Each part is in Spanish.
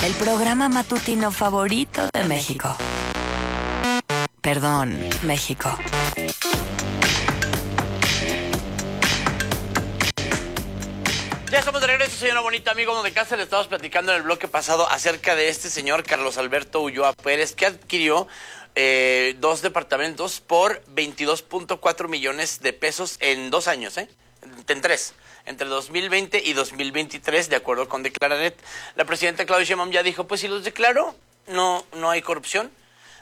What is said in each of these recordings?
El programa matutino favorito de México. Perdón, México. Ya estamos de regreso, señora bonita, amigo de casa. Le estábamos platicando en el bloque pasado acerca de este señor Carlos Alberto Ulloa Pérez, que adquirió 2 departamentos por 22.4 millones de pesos en 2 años, en 3, entre 2020 y 2023, de acuerdo con Declaranet. La presidenta Claudia Sheinbaum ya dijo, pues si los declaro, no hay corrupción,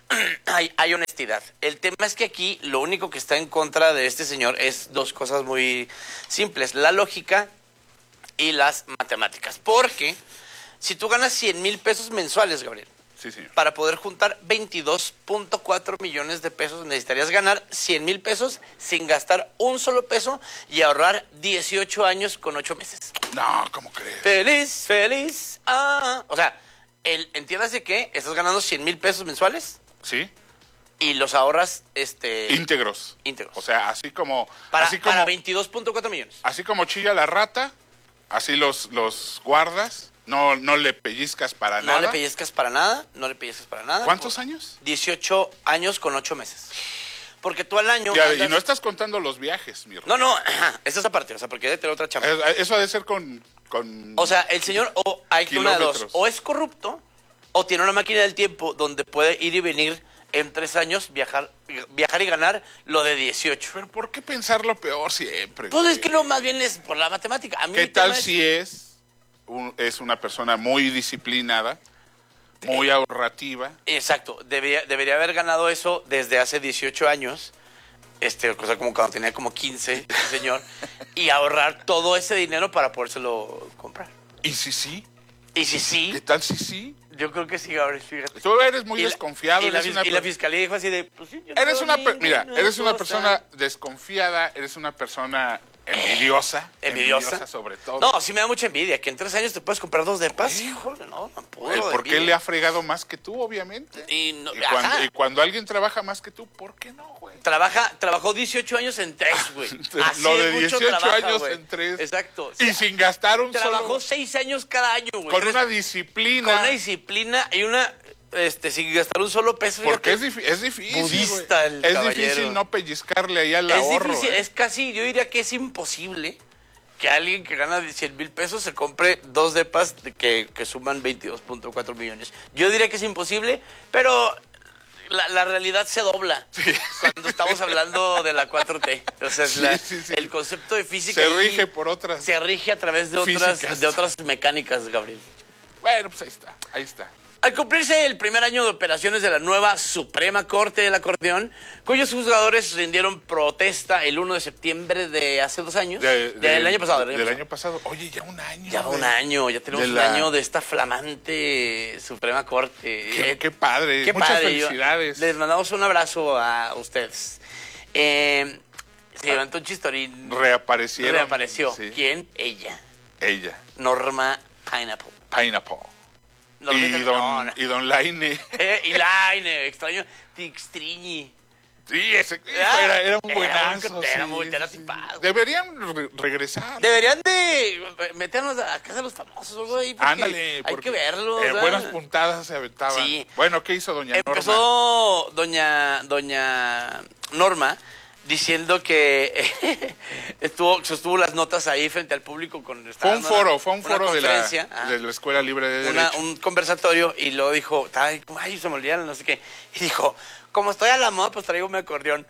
hay honestidad. El tema es que aquí lo único que está en contra de este señor es 2 cosas muy simples: la lógica y las matemáticas. Porque si tú ganas 100,000 pesos mensuales, Gabriel, sí, señor, para poder juntar 22.4 millones de pesos, necesitarías ganar 100,000 pesos sin gastar un solo peso y ahorrar 18 años con 8 meses. No, ¿cómo crees? Feliz, feliz. O sea, entiéndase que estás ganando 100,000 pesos mensuales Sí. y los ahorras Íntegros. íntegros. O sea, así como Para 22.4 millones. así como chilla la rata, así los guardas, no le pellizcas para nada. No le pellizcas para nada, no le pellizcas para nada. ¿Cuántos años? 18 años con 8 meses. Porque tú al año... Ya, y no estás contando los viajes, mi rey. No, esa es aparte, o sea, porque debe tener otra chamba. Eso ha de ser con O sea, el señor, o hay que una de dos, kilómetros. o es corrupto, o tiene una máquina del tiempo donde puede ir y venir en 3 años, viajar y ganar lo de 18. Pero ¿por qué pensar lo peor siempre? Pues güey? es que no, más bien es por la matemática. A mí ¿Qué mi tema tal si es una persona muy disciplinada, muy ahorrativa? Exacto, debería haber ganado eso desde hace 18 años, cosa como cuando tenía como 15, el señor, y ahorrar todo ese dinero para podérselo comprar. ¿Y si sí? Y si sí, ¿Qué tal si sí? yo creo que sí, Gabriel, fíjate. Tú eres muy Y la- desconfiado. Y la, eres una y la fiscalía dijo así de, pues sí, yo no Eres una, vi mira, ninguna eres una cosa. persona desconfiada, eres una persona envidiosa. ¿Envidiosa? Sobre todo. No, sí me da mucha envidia, que en 3 años te puedes comprar 2 depas. Híjole, no puedo. ¿Por qué le ha fregado más que tú, obviamente? Y no- cuando, ajá. y cuando alguien trabaja más que tú, ¿por qué no, güey? Trabajó 18 años en 3, güey. Así Lo de mucho 18 trabaja, años güey. en 3. Exacto. Y sin gastar un Trabajó solo... 6 años cada año, güey. Con una disciplina. Con una disciplina y una, sin gastar un solo peso. Porque fíjate. es difícil, Budista güey. el Es caballero. difícil no pellizcarle ahí al Es ahorro. difícil, es casi, yo diría que es imposible que alguien que gana 100,000 pesos se compre 2 depas que suman 22.4 millones. Yo diría que es imposible, pero la realidad se dobla cuando estamos hablando de la 4T. O sea, Sí. el concepto de física Se ahí rige por otras... se rige a través de físicas. otras mecánicas, Gabriel. Bueno, pues ahí está. Al cumplirse el primer año de operaciones de la nueva Suprema Corte del Acordeón, cuyos juzgadores rindieron protesta el 1 de septiembre de hace 2 años, del año pasado. Del año pasado. Oye, ya un año. Ya va un año, ya tenemos un año de esta flamante Suprema Corte. Qué padre, Qué muchas padre. felicidades. Les mandamos un abrazo a ustedes. Se levantó un chistorín. Reapareció. Sí. ¿Quién? Ella. Ella, Norma Pineapple. Pineapple. No. Y don Laine. Y Laine, extraño. Tixtriñi. Sí, ese Ah, era un buenazo. Era tipazo. Deberían regresar. Deberían de meternos a casa de los famosos o algo ahí. Porque Ándale. hay porque, que verlo. o sea. buenas puntadas se aventaban. Sí. Bueno, ¿qué hizo doña Norma? Empezó doña Norma diciendo que sostuvo las notas ahí frente al público. Fue un foro de la conferencia, Escuela Libre de Derecho. un conversatorio, y luego dijo, ay, se me olvidaron, no sé qué. Y dijo, como estoy a la moda, pues traigo mi acordeón.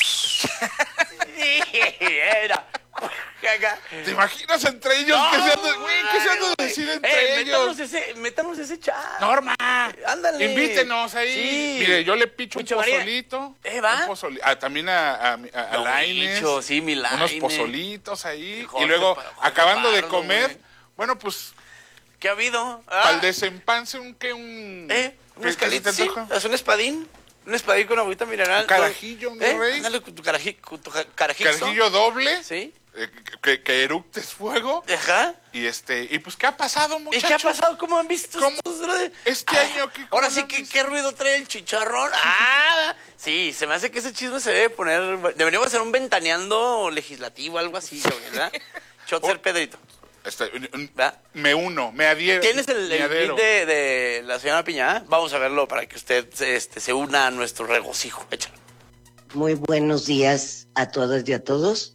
Era. ¿Te imaginas entre ellos? No, ¿Qué se han de decir entre ellos? Métanos ese chat. Norma, Ándale. invítenos ahí. Sí. Mire, yo le picho Mucho un María. pozolito. ¿Va? También a Don Lainez. Micho, sí, mi Unos Laine. pozolitos ahí. Jorge Y luego, Jorge acabando de Pardo, comer, güey. bueno, pues, ¿Qué ha habido? para el desempance, un... ¿Un ¿qué se escalito, te sí? antoja? ¿Es un espadín? Un espadín con agüita mineral. Un carajillo, mi rey. Ándale con tu carajillo. Carajillo doble. Sí. Que eructes fuego. Ajá. Y pues, ¿qué ha pasado, ¿Y muchachos? qué ha pasado? ¿Cómo han visto ¿Cómo? estos, brother? Este año, ¿qué ahora cómo sí lo han que visto? qué ruido trae el chicharrón. Sí, se me hace que ese chisme se debe poner. Deberíamos hacer un ventaneando legislativo, algo así, ¿verdad? Shot ser Pedrito. ¿verdad? Me uno, me adhiero. ¿Tienes el me adhiero. beat de la señora Piña? Vamos a verlo para que usted se una a nuestro regocijo. Échalo. Muy buenos días a todas y a todos.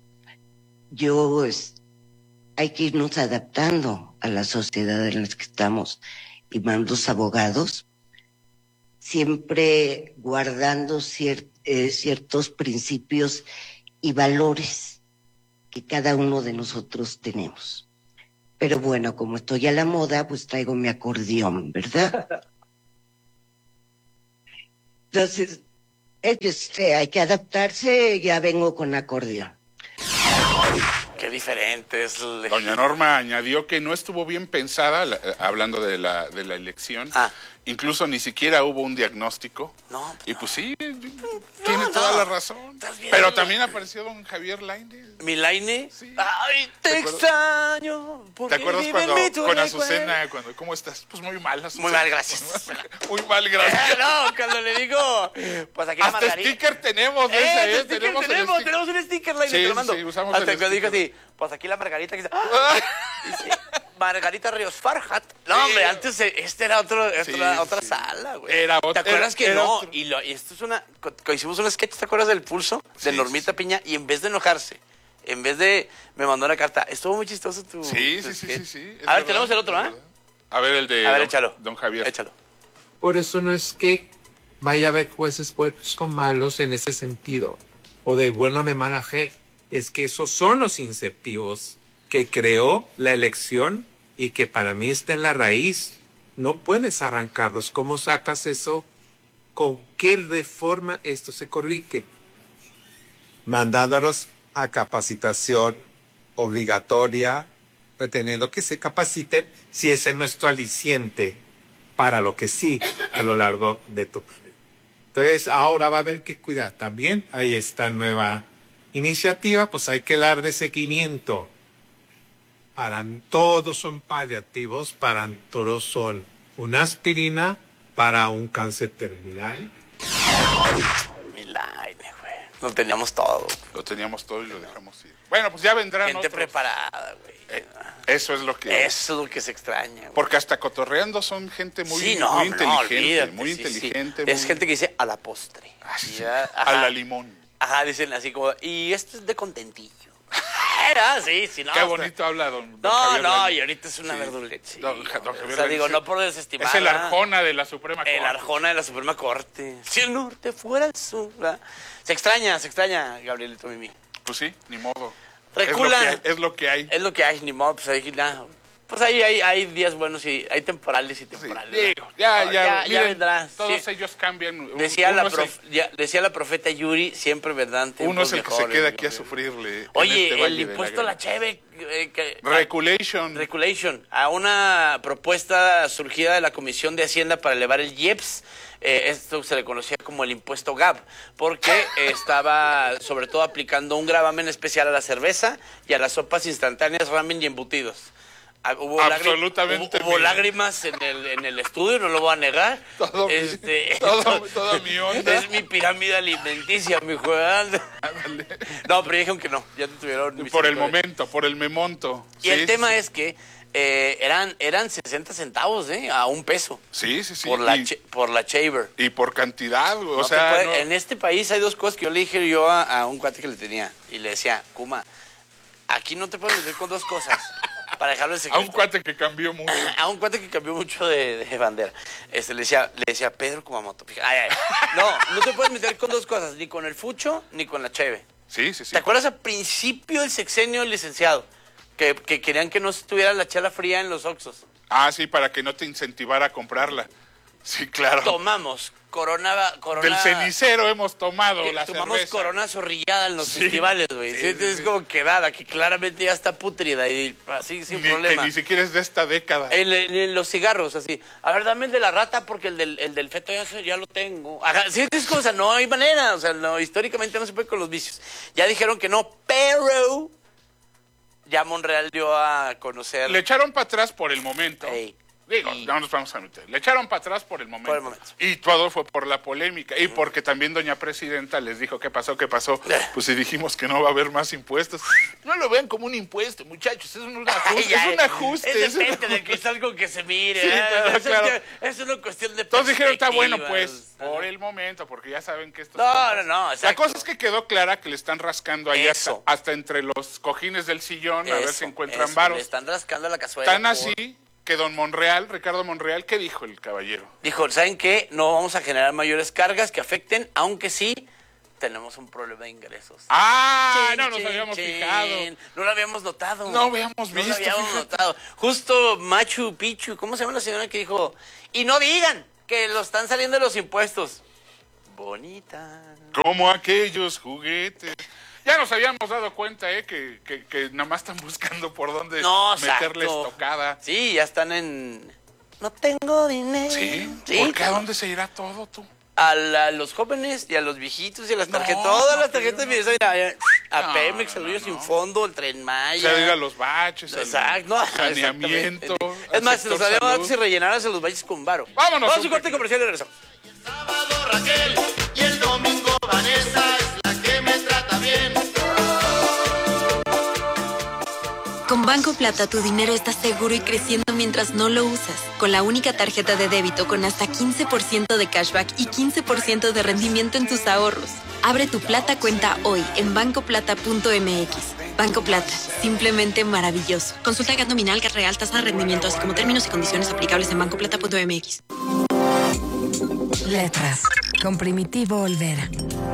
Hay que irnos adaptando a la sociedad en la que estamos, y más los abogados, siempre guardando ciertos principios y valores que cada uno de nosotros tenemos. Pero bueno, como estoy a la moda, pues traigo mi acordeón, ¿verdad? Entonces, hay que adaptarse, ya vengo con acordeón. Qué diferente es. Doña Norma añadió que no estuvo bien pensada, hablando de la elección. Incluso ni siquiera hubo un diagnóstico. No. Y pues sí, tiene toda la razón. Pero también apareció don Javier Lainez. ¿Mi Laine? Sí. ¡Ay, te extraño! ¿Te acuerdas cuando con Azucena, ¿cómo estás? Pues muy mal, Azucena. Muy mal, gracias. Muy mal, gracias. No, cuando le digo, pues aquí la Hasta Margarita. sticker tenemos de ese, Sticker tenemos un sticker, Laine, te lo mando. Sí, usamos hasta el que dijo sticker. así, pues aquí la Margarita que dice, Margarita Ríos Farhat. No, hombre, antes era otra sala, güey. Era ¿Te otra. acuerdas que era no? otro. Y esto es hicimos un sketch, ¿te acuerdas del pulso? De Sí, Normita Piña, y en vez de enojarse, me mandó una carta. Estuvo muy chistoso tu Sí. sketch. Es A ver, verdad, tenemos el otro, es ¿ah? verdad. A ver, el de Échalo. don Javier. Échalo. Por eso no es que vaya a haber jueces buenos con malos en ese sentido, o de bueno o de mala fe. Es que esos son los incentivos que creó la elección y que para mí está en la raíz. No puedes arrancarlos. ¿Cómo sacas eso? ¿Con qué reforma esto se corrige? Mandándolos a capacitación obligatoria, pretendiendo que se capaciten si ese es nuestro aliciente para lo que sí a lo largo de tu vida. Entonces ahora va a haber que cuidar también. Hay esta nueva iniciativa, pues hay que darle seguimiento. Para todos son paliativos, para todos son una aspirina para un cáncer terminal. Mi Laine, güey. Lo teníamos todo. Lo teníamos todo y lo dejamos ir. Bueno, pues ya vendrán Gente otros. preparada, güey. Eso es lo que... Eso es lo que se extraña, güey. Porque hasta cotorreando son gente muy, Sí, no, muy no, inteligente. olvídate, muy sí, inteligente. sí. Es muy- gente que dice a la postre. Ah, sí, Ya, a la limón. Ajá, dicen así como, y esto es de contentillo. Sí, no. Qué o sea, bonito habla don No, Javier no, Lainez. y ahorita es una Sí. verduleta. Sí, Don Javier o sea, Lainez digo, es- no por desestimar. Es el ¿verdad? Arjona de la Suprema Corte. El Arjona de la Suprema Corte. Si el norte fuera el sur. ¿Verdad? Se extraña, Gabrielito Mimi. Pues sí, ni modo. Recula. Es lo que hay. Es lo que hay, ni modo, pues ahí nada. Pues ahí hay días buenos y hay temporales y Sí, temporales. digo, ¿verdad? ya ya miren, vendrá. todos Sí. ellos cambian. Decía Uno la profeta Yuri, siempre vendrán uno tiempos es el que se mejores, queda aquí a güey. sufrirle. Oye, en este el Valle de impuesto a la Lágrimas. cheve. Regulation. A una propuesta surgida de la Comisión de Hacienda para elevar el IEPS. Esto se le conocía como el impuesto GAB, porque estaba sobre todo aplicando un gravamen especial a la cerveza y a las sopas instantáneas, ramen y embutidos. Hubo Absolutamente hubo lágrimas en el estudio, no lo voy a negar. Toda mi onda. Es mi pirámide alimenticia, mi juega. No, pero dijeron que no, ya te tuvieron. Por el misericordia. por el memonto. Y el tema es que eran 60 centavos, a $1. Sí. Por la Shaver. Y por cantidad, o No te sea... puede- no- En este país hay dos cosas que yo le dije yo a un cuate que le tenía. Y le decía, Kuma, aquí no te puedes meter con dos cosas. Para dejarlo en a secreto. un cuate que cambió mucho. A un cuate que cambió mucho de bandera. Le decía Pedro Kumamoto. No te puedes meter con dos cosas, ni con el fucho, ni con la cheve. Sí. ¿Te acuerdas al principio del sexenio del licenciado? Que querían que no estuviera la chela fría en los Oxxos. Ah, sí, para que no te incentivara a comprarla. Sí, claro. Tomamos Corona. Del cenicero hemos tomado la Tomamos cerveza. Corona zorrillada en los Sí, festivales, güey. sí, Es sí. como quedada, que claramente ya está pútrida y así sin Que problema. ni siquiera es de esta década. En los cigarros, así. A ver, dame el de la rata porque el del feto ya lo tengo. Ajá, sí, es cosa, no hay manera. O sea, no, históricamente no se puede con los vicios. Ya dijeron que no, pero ya Monreal dio a conocer. Le echaron para atrás por el momento. Ey. Digo, no nos vamos a meter. Le echaron para atrás por el momento. Por el momento. Y todo fue por la polémica. Y porque también doña presidenta les dijo, ¿qué pasó? Pues si dijimos que no va a haber más impuestos. No lo vean como un impuesto, muchachos. Es un ajuste. Es un ajuste. Es depende de que es algo que se mire. Sí, claro. Es una cuestión de Todos dijeron, está bueno, pues, por el momento, porque ya saben que esto... No. Exacto. La cosa es que quedó clara que le están rascando ahí hasta entre los cojines del sillón a ver si encuentran varos. Le están rascando la cazuela. Tan así que don Ricardo Monreal, ¿qué dijo el caballero? Dijo, ¿saben qué? No vamos a generar mayores cargas que afecten, aunque sí tenemos un problema de ingresos. No nos habíamos fijado. No lo habíamos notado. No habíamos visto. No lo habíamos notado. Justo Machu Picchu, ¿cómo se llama la señora que dijo? Y no digan que lo están saliendo los impuestos. Bonita. Como aquellos juguetes. Ya nos habíamos dado cuenta, que nada más están buscando por dónde meterles tocada. Sí, ya están en... No tengo dinero. ¿Sí? ¿Por qué a dónde se irá todo, tú? A los jóvenes y a los viejitos y a las tarjetas. Todas las tarjetas de a Pemex, Saludos Sin Fondo, el Tren Maya. O sea, ir a los baches, exacto, saneamiento. Es más, se los habíamos dado si rellenaras los baches con varo. Vámonos. Vamos a un corte comercial y regresamos. El sábado Raquel y el domingo Vanessa es la que me trata bien. Con Banco Plata tu dinero está seguro y creciendo mientras no lo usas. Con la única tarjeta de débito con hasta 15% de cashback y 15% de rendimiento en tus ahorros. Abre tu Plata cuenta hoy en bancoplata.mx. Banco Plata, simplemente maravilloso. Consulta GAT nominal, GAT real, tasa de rendimiento, así como términos y condiciones aplicables en bancoplata.mx. Letras, con Primitivo Olvera.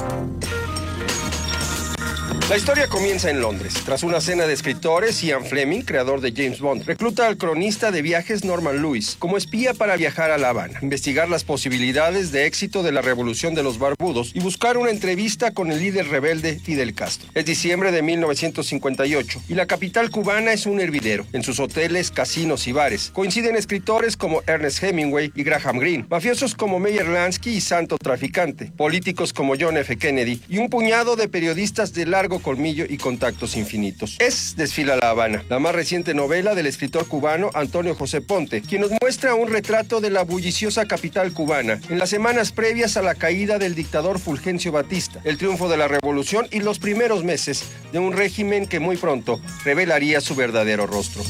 La historia comienza en Londres. Tras una cena de escritores, Ian Fleming, creador de James Bond, recluta al cronista de viajes Norman Lewis como espía para viajar a La Habana, investigar las posibilidades de éxito de la revolución de los barbudos y buscar una entrevista con el líder rebelde Fidel Castro. Es diciembre de 1958 y la capital cubana es un hervidero. En sus hoteles, casinos y bares coinciden escritores como Ernest Hemingway y Graham Greene, mafiosos como Meyer Lansky y Santo Traficante, políticos como John F. Kennedy y un puñado de periodistas de largo colmillo y contactos infinitos. Desfila La Habana, la más reciente novela del escritor cubano Antonio José Ponte, quien nos muestra un retrato de la bulliciosa capital cubana en las semanas previas a la caída del dictador Fulgencio Batista, el triunfo de la revolución y los primeros meses de un régimen que muy pronto revelaría su verdadero rostro.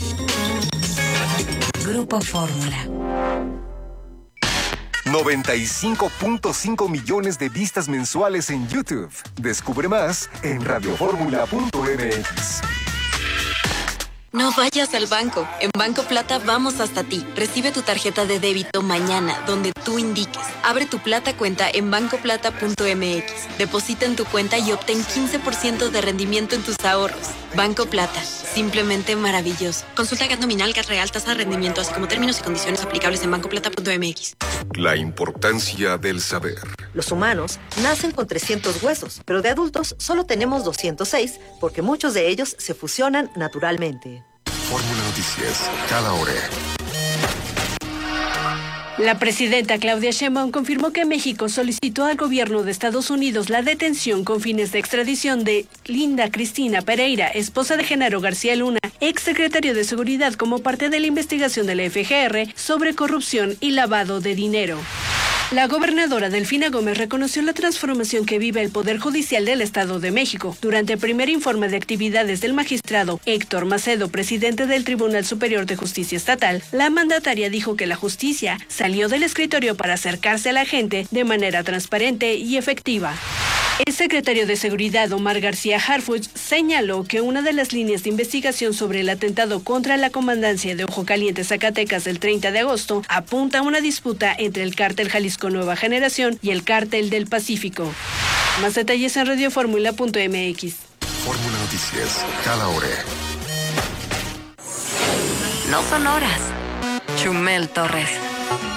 Grupo Fórmula. 95.5 millones de vistas mensuales en YouTube. Descubre más en radioformula.mx. No vayas al banco. En Banco Plata vamos hasta ti. Recibe tu tarjeta de débito mañana, donde tú indiques. Abre tu Plata cuenta en bancoplata.mx. Deposita en tu cuenta y obtén 15% de rendimiento en tus ahorros. Banco Plata, simplemente maravilloso. Consulta GAT nominal, GAT real, tasa de rendimiento, así como términos y condiciones aplicables en bancoplata.mx. La importancia del saber. Los humanos nacen con 300 huesos, pero de adultos solo tenemos 206 porque muchos de ellos se fusionan naturalmente. Fórmula Noticias, cada hora. La presidenta Claudia Sheinbaum confirmó que México solicitó al gobierno de Estados Unidos la detención con fines de extradición de Linda Cristina Pereira, esposa de Genaro García Luna, exsecretario de Seguridad, como parte de la investigación de la FGR sobre corrupción y lavado de dinero. La gobernadora Delfina Gómez reconoció la transformación que vive el Poder Judicial del Estado de México. Durante el primer informe de actividades del magistrado Héctor Macedo, presidente del Tribunal Superior de Justicia Estatal, la mandataria dijo que la justicia salió del escritorio para acercarse a la gente de manera transparente y efectiva. El secretario de Seguridad, Omar García Harfuch, señaló que una de las líneas de investigación sobre el atentado contra la comandancia de Ojo Caliente, Zacatecas, el 30 de agosto, apunta a una disputa entre el cártel Jalisco Nueva Generación y el cártel del Pacífico. Más detalles en radioformula.mx. Fórmula Noticias, cada hora. No son horas. Chumel Torres.